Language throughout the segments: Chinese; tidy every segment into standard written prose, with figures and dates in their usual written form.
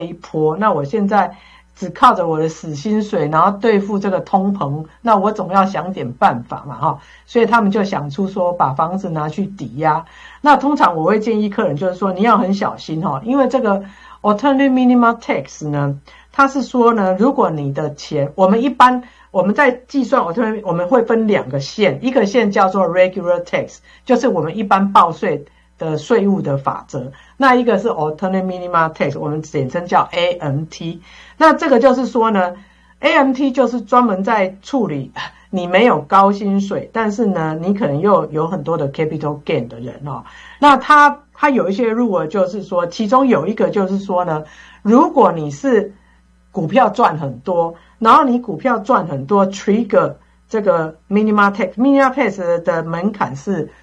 一波，那我现在只靠着我的死薪水，然后对付这个通膨，那我总要想点办法嘛，所以他们就想出说把房子拿去抵押。那通常我会建议客人就是说你要很小心因为这个 alternative minimum tax 呢，它是说呢，如果你的钱，我们在计算 alternative 我们会分2个线，一个线叫做 regular tax， 就是我们一般报税的税务的法则，那一个是 alternative minimum tax， 我们简称叫 AMT。 那这个就是说呢， AMT 就是专门在处理你没有高薪水，但是呢你可能又有很多的 capital gain 的人那它有一些 rule， 就是说其中有一个就是说呢，如果你是股票赚很多，然后你股票赚很多 trigger 这个 minimum tax，minimum tax 的门槛是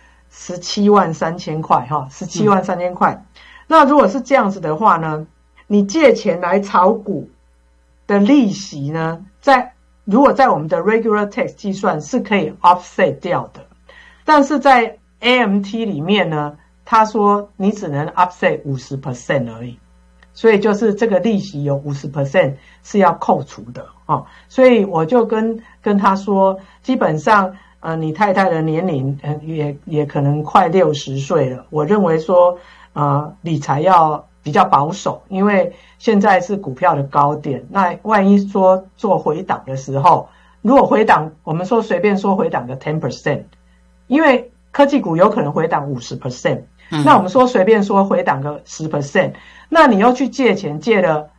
173000块173000块。那如果是这样子的话呢，你借钱来炒股的利息呢，如果在我们的 regular tax 计算是可以 offset 掉的，但是在 AMT 里面呢，他说你只能 offset 50% 而已，所以就是这个利息有 50% 是要扣除的所以我就跟他说，基本上你太太的年龄也可能快60岁了，我认为说理财要比较保守，因为现在是股票的高点，那万一说做回档的时候，如果回档我们说随便说回档个 10%， 因为科技股有可能回档 50%，那我们说随便说回档个 10%， 那你又去借钱借了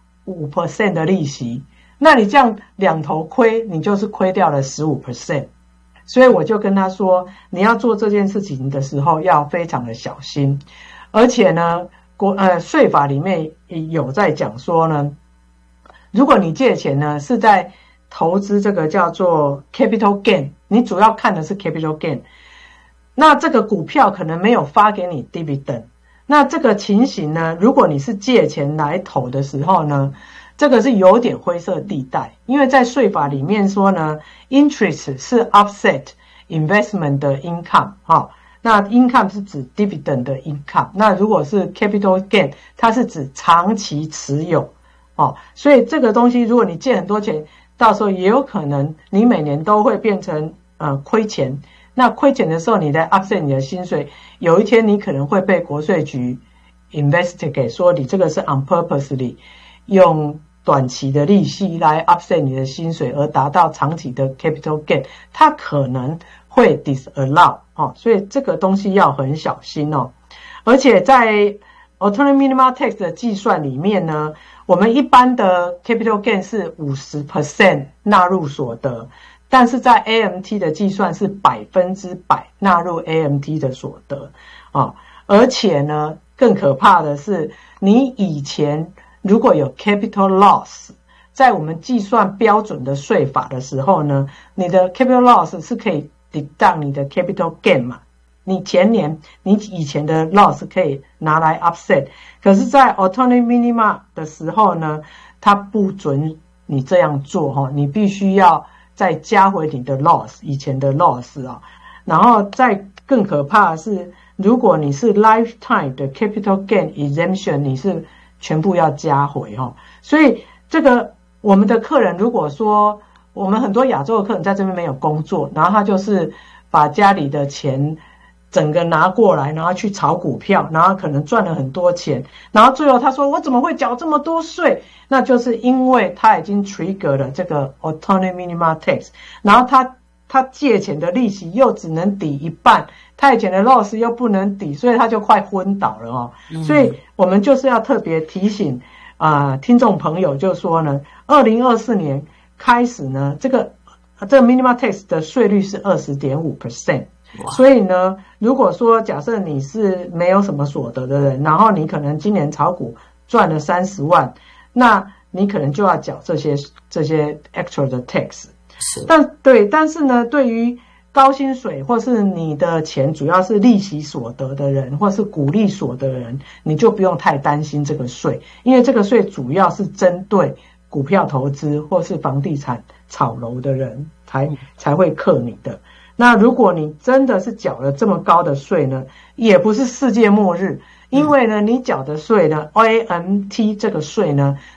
5% 的利息，那你这样两头亏，你就是亏掉了 15%。 所以我就跟他说，你要做这件事情的时候要非常的小心，而且呢税法里面有在讲说呢，如果你借钱呢是在投资这个叫做 capital gain， 你主要看的是 capital gain，那这个股票可能没有发给你 dividend， 那这个情形呢，如果你是借钱来投的时候呢，这个是有点灰色地带，因为在税法里面说呢 interest 是 offset investment 的 income 那 income 是指 dividend 的 income， 那如果是 capital gain 它是指长期持有所以这个东西如果你借很多钱，到时候也有可能你每年都会变成亏钱，那亏钱的时候你在 offset 你的薪水，有一天你可能会被国税局 investigate 说你这个是 on purposely 用短期的利息来 offset 你的薪水而达到长期的 capital gain， 它可能会 disallow所以这个东西要很小心而且在 alternative minimum tax 的计算里面呢，我们一般的 capital gain 是 50% 纳入所得，但是在 AMT 的计算是100%纳入 AMT 的所得而且呢更可怕的是，你以前如果有 capital loss， 在我们计算标准的税法的时候呢，你的 capital loss 是可以 deduct 你的 capital gain 嘛，你以前的 loss 可以拿来 offset， 可是在 alternative minimum 的时候呢，它不准你这样做你必须要再加回你的 loss， 以前的 loss 然后再更可怕的是，如果你是 lifetime 的 capital gain exemption， 你是全部要加回所以这个我们的客人，如果说我们很多亚洲的客人在这边没有工作，然后他就是把家里的钱整个拿过来，然后去炒股票，然后可能赚了很多钱，然后最后他说我怎么会缴这么多税，那就是因为他已经 trigger 了这个 alternative minimum tax， 然后他借钱的利息又只能抵一半，他以前的 loss 又不能抵，所以他就快昏倒了所以我们就是要特别提醒听众朋友，就说呢2024年开始呢，这个 minimum tax 的税率是 20.5%， 所以呢如果说假设你是没有什么所得的人，然后你可能今年炒股赚了30万，那你可能就要缴这些 extra 的 tax。 但是呢，对于高薪水或是你的钱主要是利息所得的人，或是股利所得的人，你就不用太担心这个税，因为这个税主要是针对股票投资或是房地产炒楼的人才会课你的。那如果你真的是缴了这么高的税呢，也不是世界末日， 因为呢，你缴的税呢，AMT 这个税呢，